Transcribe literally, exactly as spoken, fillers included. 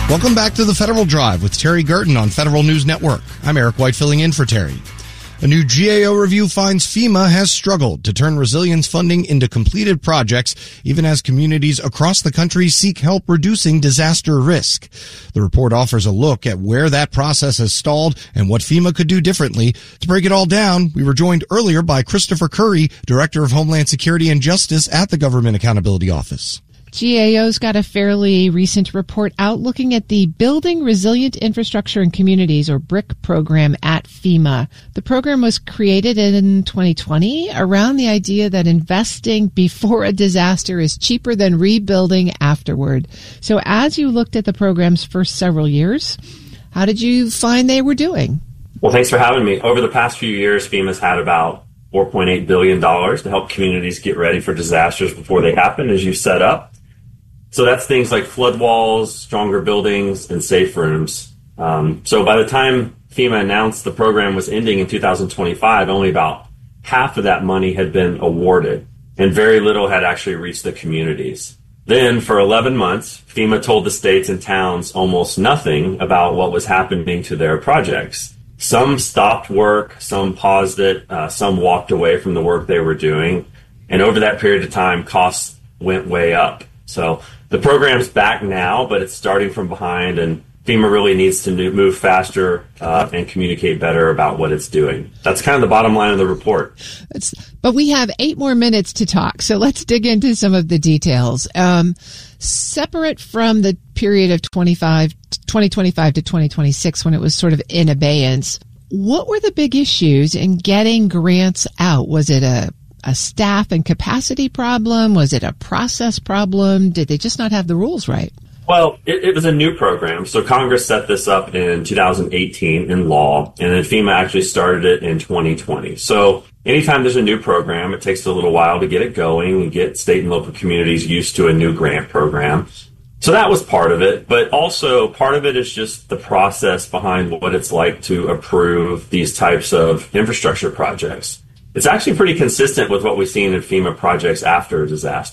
Welcome back to the Federal Drive with Terry Gerton on Federal News Network. I'm Eric White filling in for Terry. A new G A O review finds FEMA has struggled to turn resilience funding into completed projects, even as communities across the country seek help reducing disaster risk. The report offers a look at where that process has stalled and what FEMA could do differently. To break it all down, we were joined earlier by Christopher Curry, Director of Homeland Security and Justice at the Government Accountability Office. G A O's got a fairly recent report out looking at the Building Resilient Infrastructure in Communities, or BRIC program at FEMA. The program was created in twenty twenty around the idea that investing before a disaster is cheaper than rebuilding afterward. So as you looked at the program's first several years, how did you find they were doing? Well, thanks for having me. Over the past few years, FEMA's had about four point eight billion dollars to help communities get ready for disasters before they happen, as you set up. So that's things like flood walls, stronger buildings, and safe rooms. Um, so by the time FEMA announced the program was ending in two thousand twenty-five, only about half of that money had been awarded, and very little had actually reached the communities. Then, for eleven months, FEMA told the states and towns almost nothing about what was happening to their projects. Some stopped work, some paused it, uh, some walked away from the work they were doing, and over that period of time, costs went way up. So the program's back now, but it's starting from behind, and FEMA really needs to move faster uh, and communicate better about what it's doing. That's kind of the bottom line of the report. It's, but we have eight more minutes to talk, so let's dig into some of the details. Um, separate from the period of twenty-five, twenty twenty-five to twenty twenty-six, when it was sort of in abeyance, what were the big issues in getting grants out? Was it a a staff and capacity problem? Was it a process problem? Did they just not have the rules right? Well, it, it was a new program. So Congress set this up in two thousand eighteen in law, and then FEMA actually started it in twenty twenty. So anytime there's a new program, it takes a little while to get it going and get state and local communities used to a new grant program. So that was part of it, but also part of it is just the process behind what it's like to approve these types of infrastructure projects. It's actually pretty consistent with what we've seen in FEMA projects after a disaster.